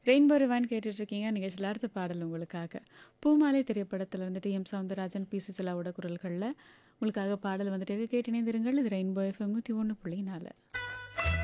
Rainbow ரிவான் கேட்டுட்ருக்கீங்க. நிகழ்ச்சியில் அடுத்த பாடல் உங்களுக்காக. பூமாலை திரைப்படத்தில் வந்துட்டு எம் சௌந்தரராஜன், பி சுசிலாவோட குரல்களில் உங்களுக்காக பாடல் வந்துட்டு கேட்டு இணைந்திருங்கள். இது ரெயின்போ எஃப்எம் 101.4.